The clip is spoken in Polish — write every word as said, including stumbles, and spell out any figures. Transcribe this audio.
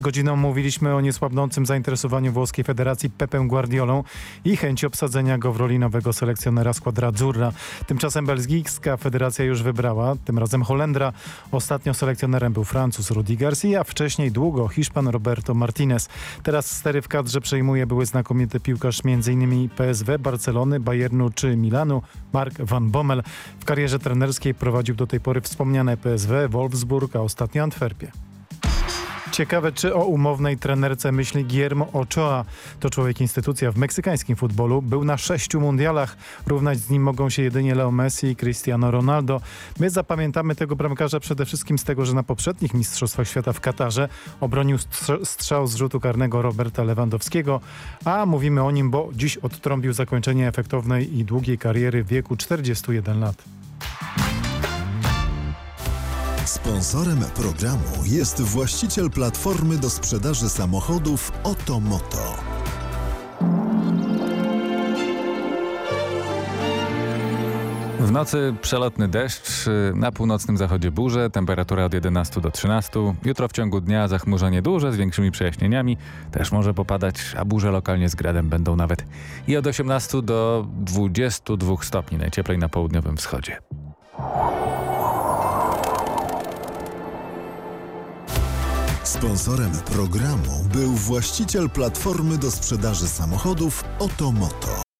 Godziną mówiliśmy o niesłabnącym zainteresowaniu włoskiej federacji Pepem Guardiolą i chęci obsadzenia go w roli nowego selekcjonera Squadra Azzurra. Tymczasem belgijska federacja już wybrała, tym razem Holendra. Ostatnio selekcjonerem był Francuz Rudi Garcia, a wcześniej długo Hiszpan Roberto Martinez. Teraz stery w kadrze przejmuje były znakomity piłkarz m.in. P S V, Barcelony, Bayernu czy Milanu, Mark van Bommel. W karierze trenerskiej prowadził do tej pory wspomniane P S V, Wolfsburg, a ostatnio Antwerpię. Ciekawe, czy o umownej trenerce myśli Guillermo Ochoa. To człowiek instytucja w meksykańskim futbolu. Był na sześciu mundialach. Równać z nim mogą się jedynie Leo Messi i Cristiano Ronaldo. My zapamiętamy tego bramkarza przede wszystkim z tego, że na poprzednich Mistrzostwach Świata w Katarze obronił strzał z rzutu karnego Roberta Lewandowskiego. A mówimy o nim, bo dziś odtrąbił zakończenie efektownej i długiej kariery w wieku czterdziestu jeden lat. Sponsorem programu jest właściciel platformy do sprzedaży samochodów Otomoto. W nocy przelotny deszcz, na północnym zachodzie burze, temperatura od jedenastu do trzynastu. Jutro w ciągu dnia zachmurzenie duże z większymi przejaśnieniami. Też może popadać, a burze lokalnie z gradem będą nawet i od osiemnastu do dwudziestu dwóch stopni, najcieplej na południowym wschodzie. Sponsorem programu był właściciel platformy do sprzedaży samochodów Otomoto.